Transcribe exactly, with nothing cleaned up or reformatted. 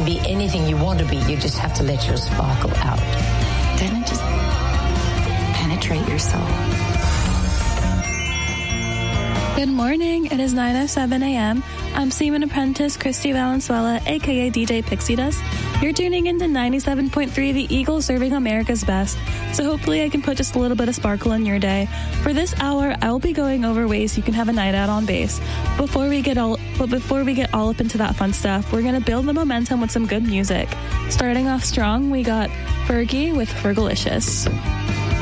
be anything you want to be. You just have to let your sparkle out. Doesn't it just penetrate your soul? Good morning. It is nine oh seven a.m. I'm Seaman Apprentice Christy Valenzuela, a k a. D J Pixie Dust. You're tuning into ninety-seven point three The Eagle, serving America's best. So hopefully I can put just a little bit of sparkle in your day. For this hour, I will be going over ways you can have a night out on bass. Before we get all, but before we get all up into that fun stuff, we're going to build the momentum with some good music. Starting off strong, we got Fergie with Fergalicious.